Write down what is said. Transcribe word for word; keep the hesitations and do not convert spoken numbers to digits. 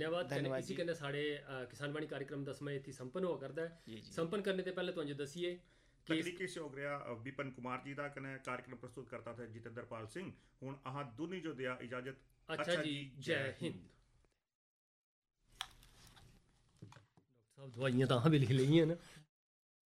धन्यवाद। इसी कन्नै साढ़े किसान वाणी कार्यक्रम का समय इत्थे संपन्न हुआ करता है। संपन्न करने से पहले तुहानू दस्सिए तकनीकी सहयोग रहा विपिन कुमार जी का, कने कार्यक्रम प्रस्तुत करता था जितेंद्र पाल सिंह। हुण अहां दोनी जो दिया इजाजत। अच्छा जी, जय हिंद। डॉक्टर साहब दवाइयां तो अहां भी लिख ली हैं ना।